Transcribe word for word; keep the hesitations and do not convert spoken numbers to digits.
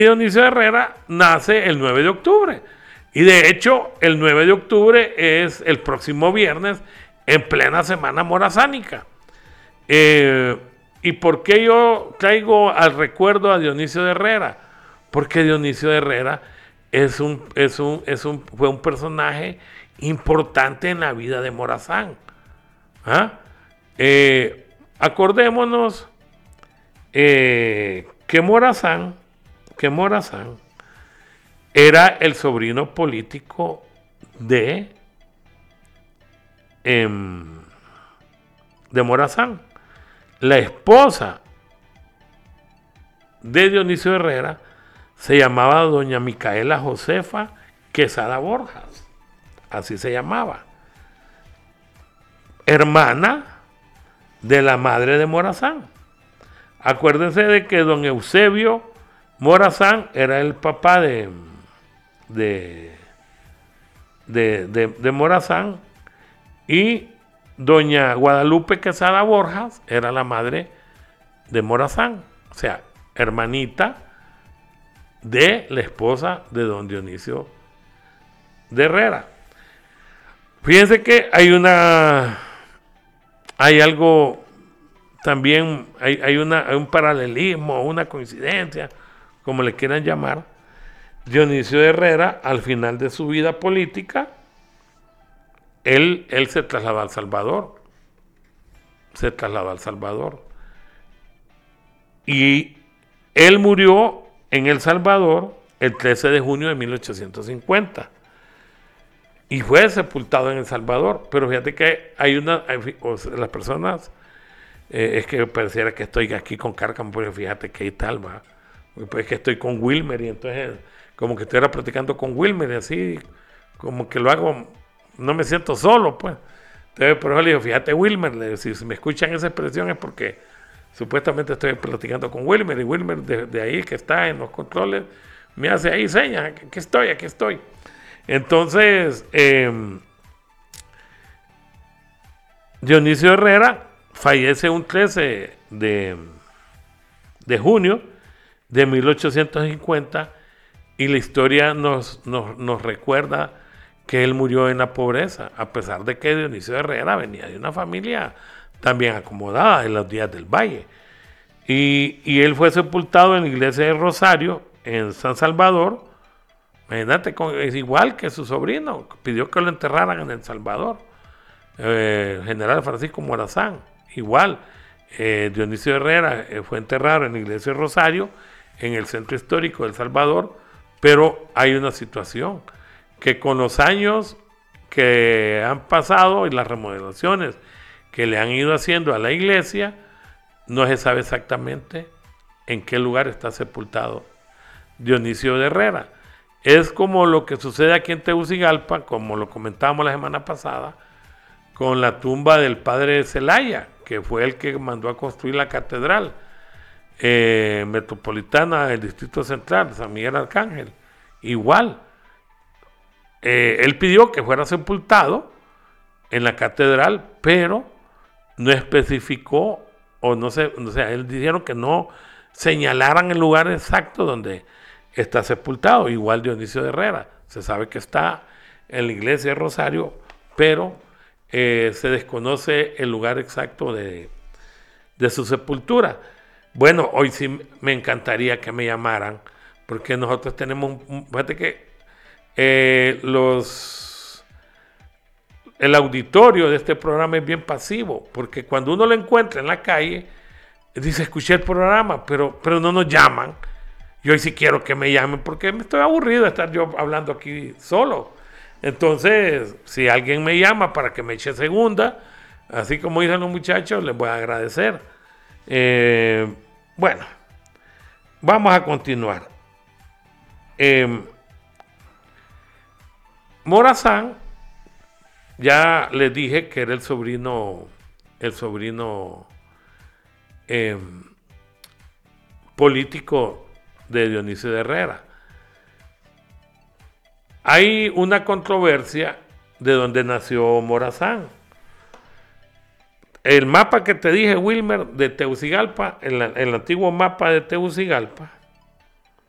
Dionisio Herrera nace el nueve de octubre. Y de hecho, el nueve de octubre es el próximo viernes, en plena semana morazánica. Eh, ¿Y por qué yo traigo al recuerdo a Dionisio de Herrera? Porque Dionisio de Herrera es un, es un, es un, fue un personaje importante en la vida de Morazán. ¿Ah? Eh, acordémonos eh, que Morazán, que Morazán era el sobrino político de, eh, de Morazán. La esposa de Dionisio Herrera se llamaba doña Micaela Josefa Quesada Borjas, así se llamaba, hermana de la madre de Morazán. Acuérdense de que don Eusebio Morazán era el papá de, de, de, de, de Morazán, y doña Guadalupe Quesada Borjas era la madre de Morazán, o sea, hermanita de la esposa de don Dionisio de Herrera. Fíjense que hay una, hay algo también, hay, hay, una, hay un paralelismo, una coincidencia, como le quieran llamar. Dionisio de Herrera, al final de su vida política, él, él se trasladó a El Salvador, se trasladó a El Salvador, y él murió en El Salvador el trece de junio de mil ochocientos cincuenta. Y fue sepultado en El Salvador. Pero fíjate que hay una, hay, o sea, las personas, eh, es que pareciera que estoy aquí con Cárcamo, porque fíjate que hay tal, va. Pues es que estoy con Wilmer, y entonces como que estuviera platicando con Wilmer, y así, como que lo hago, no me siento solo, pues. Entonces, por eso le digo, fíjate, Wilmer, le digo, si me escuchan esa expresión es porque supuestamente estoy platicando con Wilmer, y Wilmer de, de ahí que está en los controles, me hace ahí señas, aquí estoy, aquí estoy. Entonces, eh, Dionisio Herrera fallece un trece de, de junio de mil ochocientos cincuenta, y la historia nos, nos, nos recuerda que él murió en la pobreza, a pesar de que Dionisio Herrera venía de una familia también acomodada en los días del Valle. Y, y él fue sepultado en la iglesia de Rosario, en San Salvador. Imagínate, es igual que su sobrino, pidió que lo enterraran en El Salvador, eh, el general Francisco Morazán, igual. Eh, Dionisio Herrera eh, fue enterrado en la iglesia de Rosario, en el centro histórico de El Salvador, pero hay una situación, que con los años que han pasado y las remodelaciones que le han ido haciendo a la iglesia, no se sabe exactamente en qué lugar está sepultado Dionisio de Herrera. Es como lo que sucede aquí en Tegucigalpa, como lo comentábamos la semana pasada, con la tumba del padre Zelaya, que fue el que mandó a construir la catedral eh, metropolitana del Distrito Central, San Miguel Arcángel. Igual, eh, él pidió que fuera sepultado en la catedral, pero no especificó, o no sé, o sea, él dijeron que no señalaran el lugar exacto donde está sepultado. Igual Dionisio de Herrera, se sabe que está en la iglesia de Rosario, pero eh, se desconoce el lugar exacto de, de su sepultura. Bueno, hoy sí me encantaría que me llamaran, porque nosotros tenemos, un, fíjate que eh, los, el auditorio de este programa es bien pasivo, porque cuando uno lo encuentra en la calle, dice, escuché el programa, pero, pero no nos llaman. Y hoy sí quiero que me llamen, porque me estoy aburrido de estar yo hablando aquí solo. Entonces, si alguien me llama para que me eche segunda, así como dicen los muchachos, les voy a agradecer. Eh, bueno, vamos a continuar. Eh, Morazán, ya les dije que era el sobrino, el sobrino eh, político de Dionisio de Herrera. Hay una controversia de donde nació Morazán. El mapa que te dije, Wilmer, de Tegucigalpa, el, el antiguo mapa de Tegucigalpa,